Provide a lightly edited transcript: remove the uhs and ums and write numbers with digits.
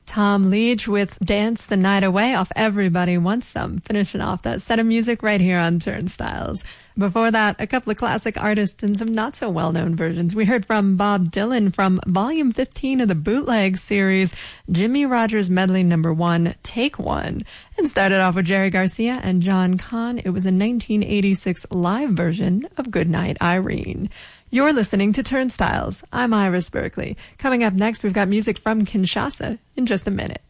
Tom Leach with Dance the Night Away off Everybody Wants Some, finishing off that set of music right here on Turnstiles. Before that, a couple of classic artists and some not so well-known versions. We heard from Bob Dylan from Volume 15 of the Bootleg series, Jimmy Rogers Medley Number 1, Take One. And started off with Jerry Garcia and John Kahn. It was a 1986 live version of Goodnight Irene. You're listening to Turnstiles. I'm Iris Berkeley. Coming up next, we've got music from Kinshasa in just a minute.